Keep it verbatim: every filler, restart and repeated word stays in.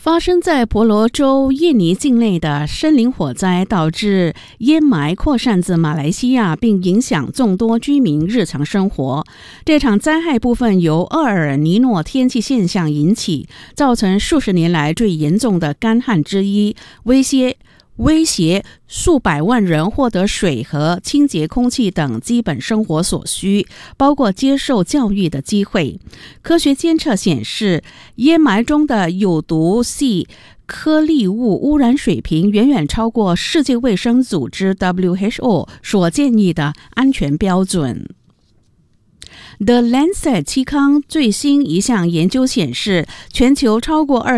发生在婆罗洲印尼境内的森林火灾导致烟霾扩散至马来西亚，并影响众多居民日常生活。这场灾害部分由厄尔尼诺天气现象引起，造成数十年来最严重的干旱之一，威胁威胁数百万人获得水和清洁空气等基本生活所需，包括接受教育的机会。科学监测显示，烟霾中的有毒细颗粒物污染水平远远超过世界卫生组织 W H O 所建议的安全标准。The Lancet 期刊最新一项研究显示，全球超过